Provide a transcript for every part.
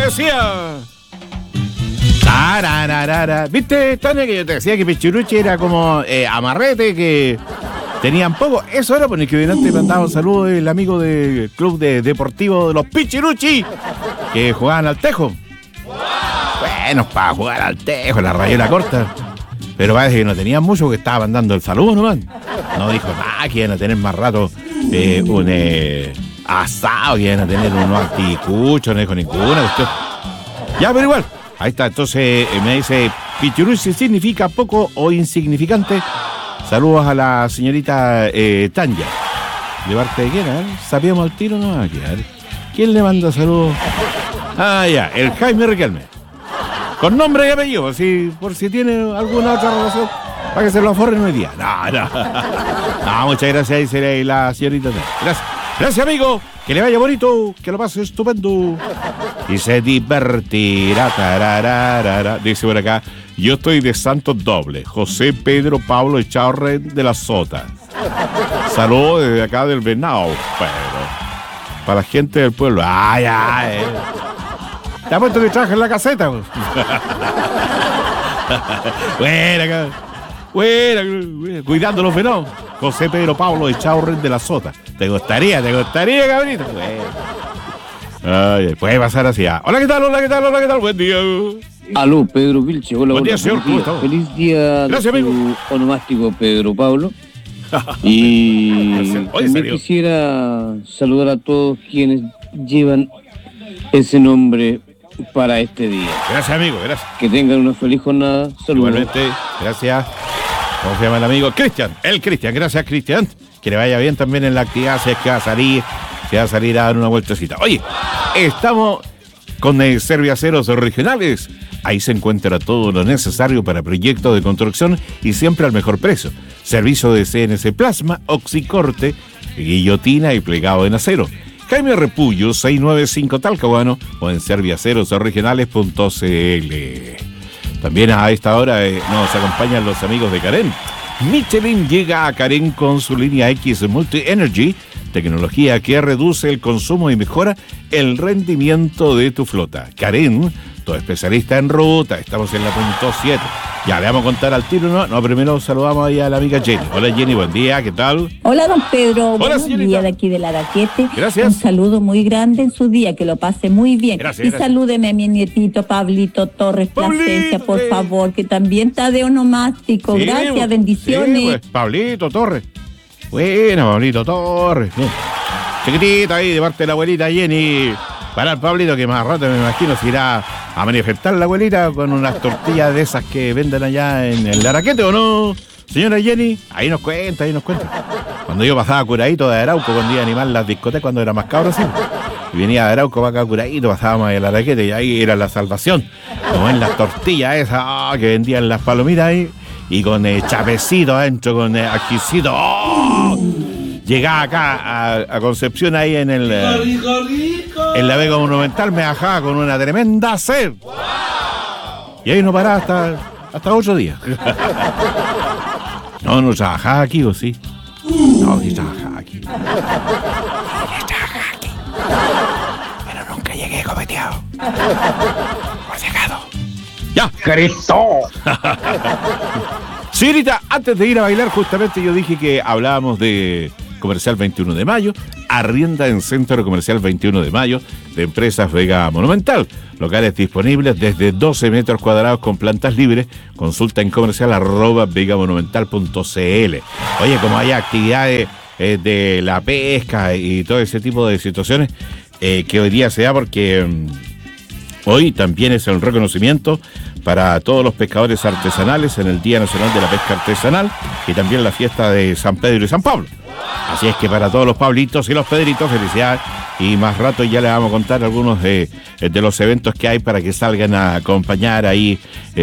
decía. ¿Viste, Tania, que yo te decía que Pichiruchi era como amarrete, que tenían poco? Eso era porque delante mandaba un saludo el amigo del club deportivo de los Pichiruchi, que jugaban al tejo. Bueno, para jugar al tejo, la rayera corta. Pero parece que no tenían mucho, que estaba mandando el saludo nomás. No dijo nada, que iban a tener más rato un asado, que iban a tener unos anticuchos, no dijo ninguna cuestión. Ya, pero igual. Ahí está, entonces me dice, Pichiruchi significa poco o insignificante. Saludos a la señorita Tanya. ¿De parte de quién? ¿Sabíamos el tiro? No, ¿quién le manda saludos? Ah, ya, el Jaime Riquelme. Con nombre y apellido, por si tiene alguna otra relación, para que se lo aforren hoy día. No, muchas gracias, dice la señorita Tanya. Gracias, amigo. Que le vaya bonito, que lo pase estupendo. Y se divertirá. Tararara. Dice por acá, yo estoy de Santos Doble. José Pedro Pablo Echaurre de la Sota. Saludos desde acá del Venado, pero para la gente del pueblo. ¿Te has puesto que trabaja en la caseta? Buena, cuidando los venados. José Pedro Pablo Echaurre de la Sota. ¿Te gustaría, cabrito? Puede pasar así. Hola, ¿qué tal? Buen día. Aló, Pedro Vilche. Hola, buen día, señor. ¿Cómo está? Feliz día. Gracias, amigo. Onomástico Pedro Pablo. Y también quisiera saludar a todos quienes llevan ese nombre para este día. Gracias, amigo, gracias. Que tengan una feliz jornada. Saludos. Igualmente, gracias. ¿Cómo se llama el amigo? Cristian. Gracias, Cristian. Que le vaya bien también en la actividad, si es que va a salir a dar una vueltecita. Oye, estamos con Serviaceros Regionales. Ahí se encuentra todo lo necesario para proyectos de construcción y siempre al mejor precio. Servicio de CNC Plasma, oxicorte, guillotina y plegado en acero. Jaime Repullo, 695 Talcahuano, o en serviacerosregionales.cl. También a esta hora nos acompañan los amigos de Carén. Michelin llega a Carén con su línea X Multi Energy, tecnología que reduce el consumo y mejora el rendimiento de tu flota. Carén, tu especialista en ruta. Estamos en la punto 7. Ya, le vamos a contar al tiro, ¿no? Primero saludamos ahí a la amiga Jenny. Hola, Jenny, buen día, ¿qué tal? Hola, don Pedro. Hola, buenos señorita. días de aquí de la Araquete. Gracias. Un saludo muy grande en su día, que lo pase muy bien. Gracias, y gracias. salúdeme a mi nietito Pablito Torres Plasencia, por favor, que también está de onomástico. Sí, gracias, bendiciones. Sí, pues, Pablito Torres. Buena, Pablito Torres. Bien. Chiquitito ahí, de parte de la abuelita Jenny. Para el Pablito, que más rato me imagino se irá a manifestar la abuelita con unas tortillas de esas que venden allá en el Araquete, ¿o no? Señora Jenny, ahí nos cuenta. Cuando yo pasaba curadito de Arauco, cuando iba a animar las discotecas, cuando era más cabro, sí. Y venía de Arauco para acá curadito, pasábamos el Araquete y ahí era la salvación. Como en las tortillas esas que vendían las palomitas ahí, y con chapecito adentro, con ajicito. ¡Oh! Llegaba acá a Concepción ahí en el en la Vega Monumental, me bajaba con una tremenda sed. Y ahí no paraba hasta otro día. No trabajaba aquí, ¿o sí? No, sí trabajaba aquí. Pero nunca llegué copeteado. Por secado. ¡Ya! ¡Cristo! Señorita, antes de ir a bailar, justamente yo dije que hablábamos de Comercial 21 de Mayo, arrienda en Centro Comercial 21 de Mayo de Empresas Vega Monumental. Locales disponibles desde 12 metros cuadrados con plantas libres. Consulta en comercial@vegamonumental.cl. Oye, como hay actividades de la pesca y todo ese tipo de situaciones que hoy día se da, porque hoy también es el reconocimiento para todos los pescadores artesanales en el Día Nacional de la Pesca Artesanal y también la fiesta de San Pedro y San Pablo. Así es que para todos los Pablitos y los Pedritos, felicidades. Y más rato ya les vamos a contar algunos de los eventos que hay para que salgan a acompañar ahí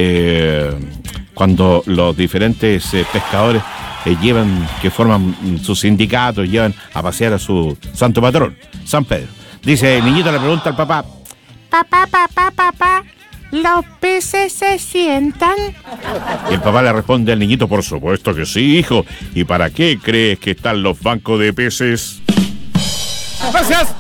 cuando los diferentes pescadores que forman sus sindicatos, llevan a pasear a su santo patrón, San Pedro. Dice, el niñito le pregunta al papá, Papá, ¿los peces se sientan? y el papá le responde al niñito, por supuesto que sí, hijo. ¿Y para qué crees que están los bancos de peces? ¡Gracias!